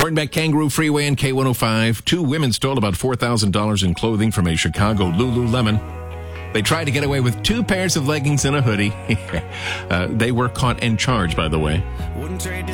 Hornbeck Kangaroo Freeway and K105. 2 women stole about $4,000 in clothing from a Chicago Lululemon. They tried to get away with 2 pairs of leggings and a hoodie. They were caught and charged, by the way.